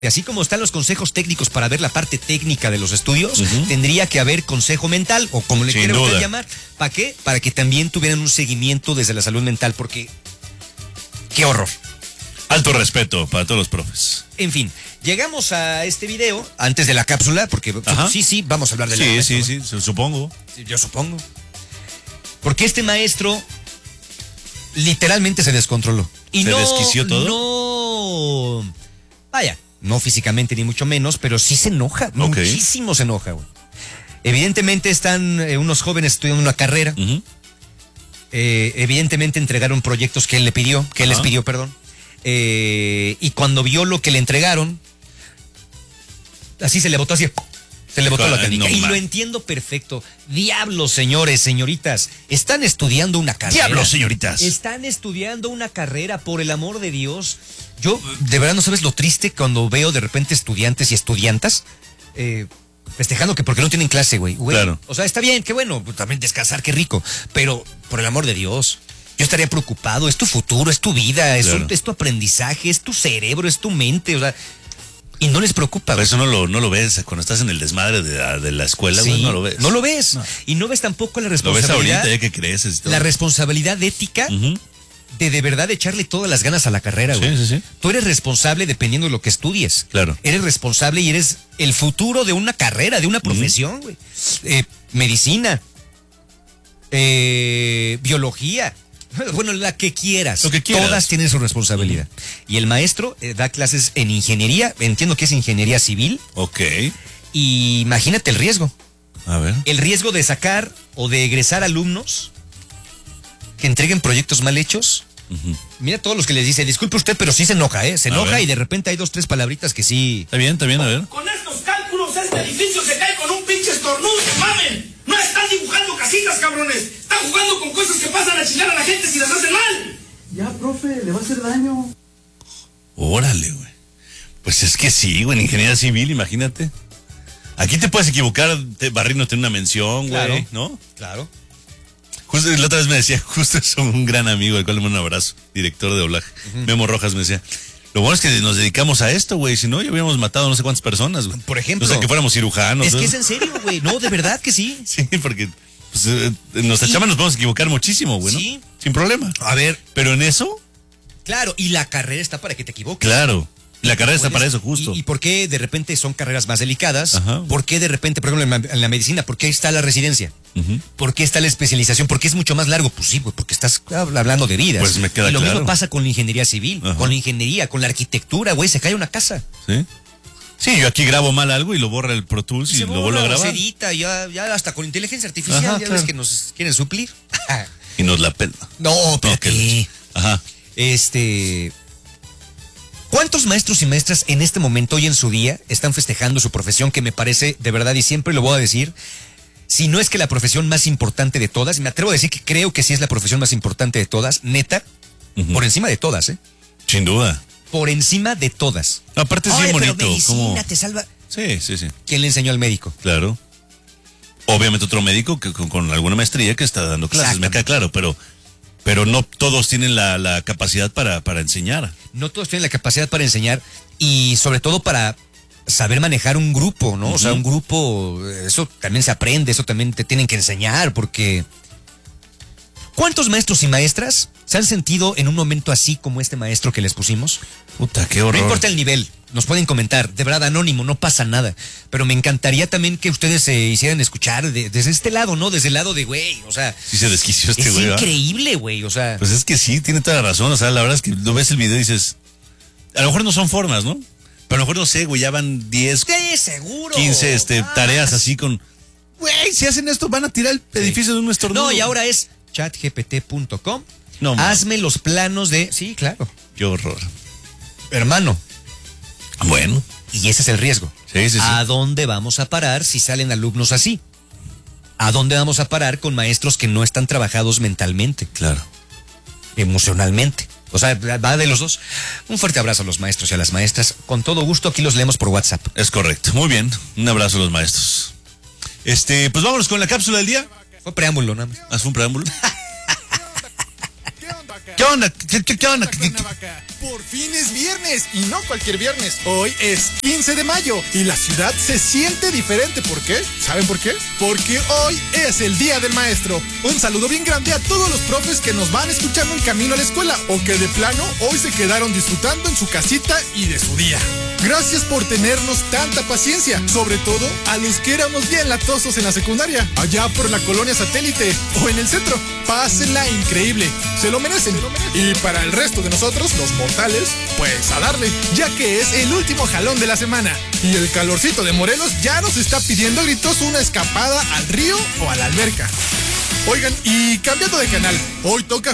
Así como están los consejos técnicos para ver la parte técnica de los estudios, tendría que haber consejo mental, o como le quiera usted llamar. ¿Para qué? Para que también tuvieran un seguimiento desde la salud mental, porque qué horror. Alto respeto para todos los profes. En fin, llegamos a este video antes de la cápsula, porque sí, vamos a hablar de la cápsula. Sí, supongo. Sí, yo supongo. Porque este maestro literalmente se descontroló. Y ¿Se desquició todo? Vaya, no físicamente ni mucho menos, pero sí se enoja, muchísimo se enoja, güey. Evidentemente están unos jóvenes estudiando una carrera. Evidentemente entregaron proyectos que él les pidió, perdón. Y cuando vio lo que le entregaron, así se le botó así. Se le botó la canica. Y lo entiendo perfecto. Diablos, señores, señoritas. Están estudiando una carrera. Diablos, señoritas. Están estudiando una carrera, por el amor de Dios. Yo, de verdad, no sabes lo triste cuando veo de repente estudiantes y estudiantas festejando que porque no tienen clase, güey. Claro. O sea, está bien, qué bueno. También descansar, qué rico. Pero, por el amor de Dios, yo estaría preocupado. Es tu futuro, es tu vida, es tu aprendizaje, es tu cerebro, es tu mente. O sea, y no les preocupa. Pero eso no lo ves cuando estás en el desmadre de la escuela, güey, no lo ves. No lo ves. No. Y no ves tampoco la responsabilidad. Lo ves ahorita, que creces. La responsabilidad ética de verdad echarle todas las ganas a la carrera, güey. Sí. Tú eres responsable dependiendo de lo que estudies. Claro. Eres responsable y eres el futuro de una carrera, de una profesión, güey. Medicina. Biología. Bueno, la que quieras. Lo que quieras. Todas tienen su responsabilidad. Y el maestro da clases en ingeniería. Entiendo que es ingeniería civil. Ok. Y imagínate el riesgo. A ver. El riesgo de sacar o de egresar alumnos que entreguen proyectos mal hechos. Mira todos los que les dice, disculpe usted, pero sí se enoja, ¿eh? Se enoja y de repente hay 2, 3 palabritas que sí. Está bien, a ver. Con estos cálculos este edificio se cae con un pinche estornudo, mamen. No están dibujando casitas, cabrones. Están jugando con cosas que pasan a chingar a la gente si las hacen mal. Ya, profe, le va a hacer daño. Órale, güey. Pues es que sí, güey, en ingeniería civil, imagínate. Aquí te puedes equivocar barriéndote en una mención, güey, claro, ¿no? Claro. Justo la otra vez me decía, justo es un gran amigo, al cual le mando un abrazo, director de doblaje, Memo Rojas, me decía, lo bueno es que nos dedicamos a esto, güey, si no, ya hubiéramos matado no sé cuántas personas, güey. Por ejemplo. O sea, que fuéramos cirujanos. Es que es en serio, güey, no, de verdad que sí. Sí, porque pues, en nuestra chamba nos podemos equivocar muchísimo, güey, ¿no? Sí. Sin problema. A ver. Pero en eso. Claro, y la carrera está para que te equivoques. Claro. La carrera está para eso, justo. ¿Y por qué de repente son carreras más delicadas? Ajá. ¿Por qué de repente, por ejemplo, en la medicina, por qué está la residencia? ¿Por qué está la especialización? ¿Por qué es mucho más largo? Pues sí, güey, porque estás hablando de vidas. Pues me queda y lo claro. mismo pasa con la ingeniería civil, con la ingeniería, con la arquitectura, güey, se cae una casa. Sí. Sí, yo aquí grabo mal algo y lo borra el Pro Tools y lo vuelvo a grabar. Se edita, ya hasta con inteligencia artificial, ya ves que nos quieren suplir. Y nos la pela. No, pero ¿qué? Ajá. ¿Cuántos maestros y maestras en este momento, hoy en su día, están festejando su profesión, que me parece, de verdad, y siempre lo voy a decir, si no es que la profesión más importante de todas, me atrevo a decir que creo que sí es la profesión más importante de todas, neta, por encima de todas, ¿eh? Sin duda. Por encima de todas. Aparte es bien bonito. Pero medicina te salva. Sí. ¿Quién le enseñó al médico? Claro. Obviamente otro médico que con alguna maestría que está dando clases, me queda claro, pero no todos tienen la capacidad para enseñar. No todos tienen la capacidad para enseñar y sobre todo para saber manejar un grupo, ¿no? O sea, un grupo, eso también se aprende, eso también te tienen que enseñar, porque ¿cuántos maestros y maestras se han sentido en un momento así como este maestro que les pusimos? Puta, qué horror. No importa el nivel, nos pueden comentar, de verdad, anónimo, no pasa nada. Pero me encantaría también que ustedes se hicieran escuchar desde este lado, ¿no? Desde el lado de, güey, o sea. Sí se desquició este güey. Es increíble, güey, o sea. Pues es que sí, tiene toda la razón, o sea, la verdad es que lo ves el video y dices, a lo mejor no son formas, ¿no? Pero a lo mejor, no sé, güey, ya van 10, sí, seguro. 15 tareas así con, güey, si hacen esto van a tirar el edificio de un estornudo. No, y ahora es chatgpt.com. No, hazme los planos de... Sí, claro. Qué horror. Hermano. Bueno. Y ese es el riesgo. Sí. ¿A dónde vamos a parar si salen alumnos así? ¿A dónde vamos a parar con maestros que no están trabajados mentalmente? Claro. Emocionalmente. O sea, va de los dos. Un fuerte abrazo a los maestros y a las maestras. Con todo gusto, aquí los leemos por WhatsApp. Es correcto. Muy bien. Un abrazo a los maestros. Pues vámonos con la cápsula del día. Fue preámbulo, nada más. ¿Fue un preámbulo? ¿Qué onda? ¿Qué onda? Por fin es viernes, y no cualquier viernes. Hoy es 15 de mayo y la ciudad se siente diferente. ¿Por qué? ¿Saben por qué? Porque hoy es el Día del Maestro. Un saludo bien grande a todos los profes que nos van escuchando en camino a la escuela o que de plano hoy se quedaron disfrutando en su casita y de su día. Gracias por tenernos tanta paciencia, sobre todo a los que éramos bien latosos en la secundaria, allá por la colonia Satélite o en el centro. Pásenla increíble, se lo merecen. Y para el resto de nosotros, los mortales, pues a darle, ya que es el último jalón de la semana. Y el calorcito de Morelos ya nos está pidiendo a gritos una escapada al río o a la alberca. Oigan, y cambiando de canal, hoy toca